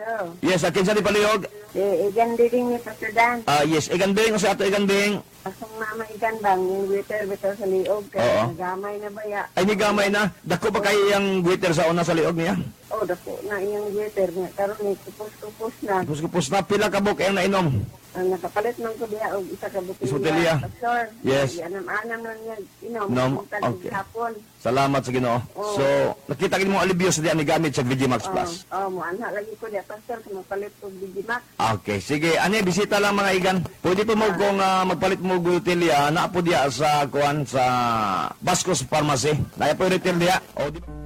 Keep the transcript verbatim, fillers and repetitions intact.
Hello. Yes, akin sa di palihog. Eh, igan din ni Pastor Dan. Ah, yes, iganding sa ato iganding. Asong mama igan bang yung waiter bitaw sa liog. Oo. Kaya nagamay na ba ya? Ay, ni gamay na. Dako ba kayo yung waiter sa una sa liog niya? Oh, dako na iyang waiter nga. Karon ni kupos-kupos na. Kupos-kupos na, pila ka buk yung nainom. Ang nakapalit man ko diya og isa ka Isa butilya. butilya. Pastor. Yes. Anam-anam lang niya inom. Inom, Kung okay. hapon. Salamat sa Ginoo. Oo. So, nakita kini mo alibyo sa diyan ni gamit sa Vigimax Plus. Oh, oh, mo ana lagi ko diya Pastor kung mapalit og Digimax. Okay, sige. Ano bisita lang mga igan. Pwede po mo kung ah, magpalit mo gutilya, na po diya sa kuan sa Bascos Pharmacy. Naya po yung retail diya. O, di